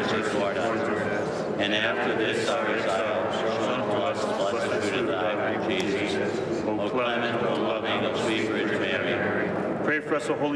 mercy toward us. And after this our exile, show unto us the blessed fruit of thy womb, Jesus. O clement, O loving, O sweet Virgin Mary. Pray for us, O Holy